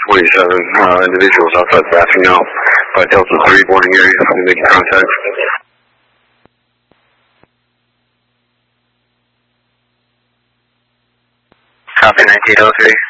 individuals outside the bathroom now by Delta 3 boarding area. Making contact. Copy 9803.